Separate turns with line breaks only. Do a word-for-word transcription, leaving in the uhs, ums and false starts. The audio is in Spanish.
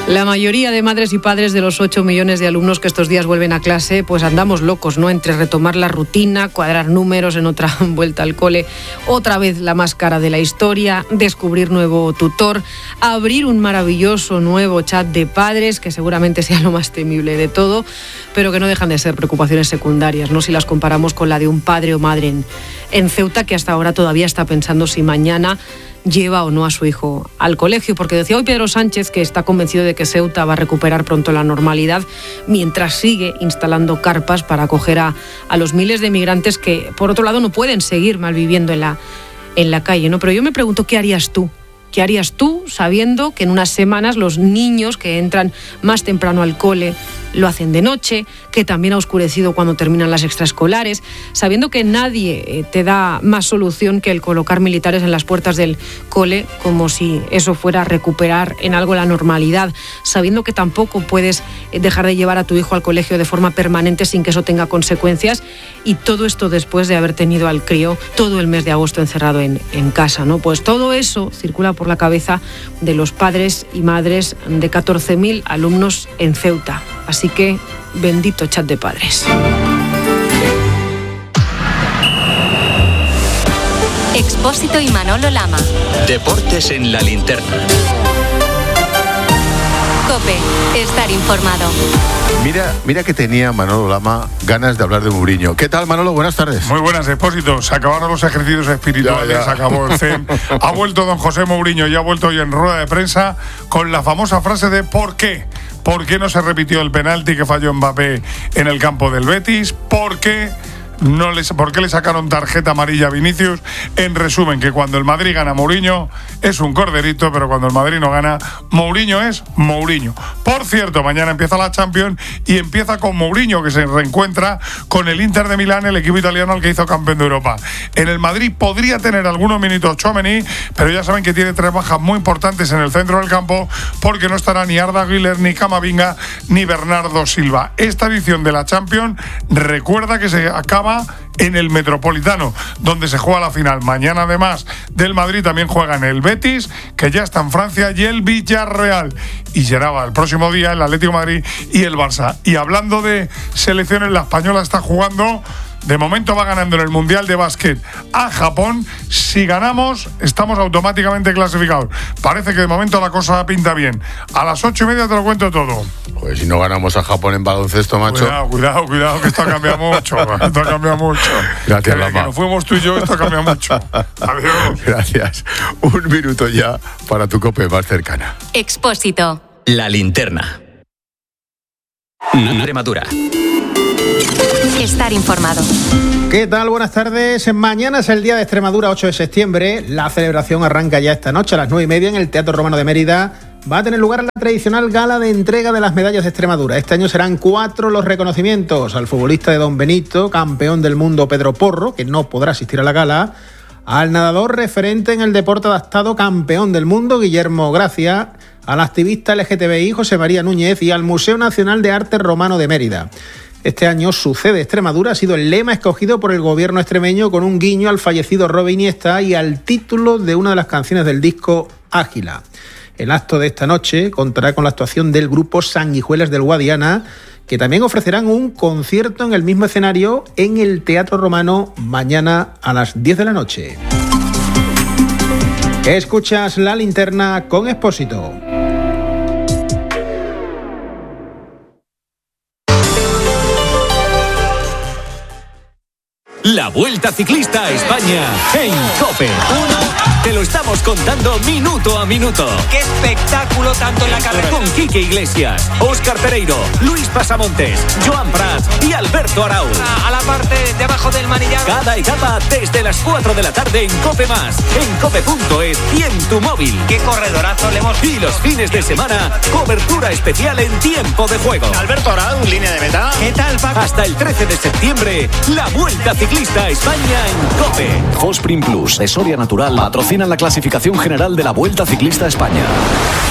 La mayoría de madres y padres de los ocho millones de alumnos que estos días vuelven a clase, pues andamos locos, ¿no? Entre retomar la rutina, cuadrar números en otra vuelta al cole, otra vez la más cara de la historia, descubrir nuevo tutor, abrir un maravilloso nuevo chat de padres, que seguramente sea lo más temible de todo, pero que no dejan de ser preocupaciones secundarias, ¿no? Si las comparamos con la de un padre o madre en, en Ceuta, que hasta ahora todavía está pensando si mañana lleva o no a su hijo al colegio, porque decía hoy Pedro Sánchez que está convencido de que Ceuta va a recuperar pronto la normalidad, mientras sigue instalando carpas para acoger a, a los miles de migrantes que, por otro lado, no pueden seguir malviviendo en la, en la calle, ¿no? Pero yo me pregunto, ¿qué harías tú? ¿Qué harías tú sabiendo que en unas semanas los niños que entran más temprano al cole lo hacen de noche, que también ha oscurecido cuando terminan las extraescolares, sabiendo que nadie te da más solución que el colocar militares en las puertas del cole, como si eso fuera a recuperar en algo la normalidad, sabiendo que tampoco puedes dejar de llevar a tu hijo al colegio de forma permanente sin que eso tenga consecuencias, y todo esto después de haber tenido al crío todo el mes de agosto encerrado en, en casa, ¿no? Pues todo eso circula por la cabeza de los padres y madres de catorce mil alumnos en Ceuta. Así que, bendito chat de padres.
Expósito y Manolo Lama.
Deportes en la linterna.
COPE, estar informado.
Mira, mira que tenía Manolo Lama ganas de hablar de Mourinho. ¿Qué tal, Manolo? Buenas tardes.
Muy buenas, Expósito. Se acabaron los ejercicios espirituales, ya, ya. Se acabó el zen. Ha vuelto don José Mourinho y ha vuelto hoy en rueda de prensa con la famosa frase de ¿por qué? ¿Por qué no se repitió el penalti que falló Mbappé en el campo del Betis? ¿Por qué no les, ¿por qué le sacaron tarjeta amarilla a Vinicius? En resumen, que cuando el Madrid gana, Mourinho es un corderito, pero cuando el Madrid no gana, Mourinho es Mourinho. Por cierto, mañana empieza la Champions y empieza con Mourinho, que se reencuentra con el Inter de Milán, el equipo italiano al que hizo campeón de Europa. En el Madrid podría tener algunos minutos Tchouaméni, pero ya saben que tiene tres bajas muy importantes en el centro del campo, porque no estará ni Arda Güler, ni Camavinga, ni Bernardo Silva. Esta edición de la Champions recuerda que se acaba en el Metropolitano, donde se juega la final. Mañana, además del Madrid, también juegan el Betis, que ya está en Francia, y el Villarreal. Y llegaba el próximo día el Atlético de Madrid y el Barça. Y hablando de selecciones, la española está jugando. De momento va ganando en el Mundial de Básquet a Japón. Si ganamos, estamos automáticamente clasificados. Parece que de momento la cosa pinta bien. A las ocho y media te lo cuento todo.
Pues si no ganamos a Japón en baloncesto, macho.
Cuidado, cuidado, cuidado, que esto ha cambiado mucho. Esto ha cambiado mucho.
Gracias,
que,
Lama.
Que nos fuimos tú y yo, esto ha cambiado mucho. Adiós.
Gracias. Un minuto ya para tu COPE más cercana.
Expósito.
La linterna. Extremadura.
Estar informado.
¿Qué tal? Buenas tardes. Mañana es el día de Extremadura, ocho de septiembre. La celebración arranca ya esta noche a las nueve y media en el Teatro Romano de Mérida. Va a tener lugar la tradicional gala de entrega de las medallas de Extremadura. Este año serán cuatro los reconocimientos: al futbolista de Don Benito, campeón del mundo Pedro Porro, que no podrá asistir a la gala; al nadador referente en el deporte adaptado, campeón del mundo, Guillermo Gracia; al activista L G T B I, José María Núñez; y al Museo Nacional de Arte Romano de Mérida. Este año Sucede Extremadura ha sido el lema escogido por el gobierno extremeño, con un guiño al fallecido Robe Iniesta y al título de una de las canciones del disco, Ágila. El acto de esta noche contará con la actuación del grupo Sanguijuelas del Guadiana, que también ofrecerán un concierto en el mismo escenario en el Teatro Romano mañana a las diez de la noche. Escuchas La Linterna con Expósito.
La Vuelta Ciclista a España en COPE. Uno, te lo estamos contando minuto a minuto.
¡Qué espectáculo tanto en la carretera!
Con Quique Iglesias, Óscar Pereiro, Luis Pasamontes, Joan Prat y Alberto Araúz.
A la parte de abajo del manillar.
Cada etapa desde las cuatro de la tarde en COPE más, en cope punto es y en tu móvil.
¡Qué corredorazo le hemos!
Y los fines de semana, cobertura especial en tiempo de juego.
Alberto Araúz, línea de meta.
¿Qué tal, Paco? Hasta el trece de septiembre, la Vuelta Ciclista a España en COPE.
Fosprin Plus de Soria Natural patrocinan la clasificación general de la Vuelta Ciclista a España.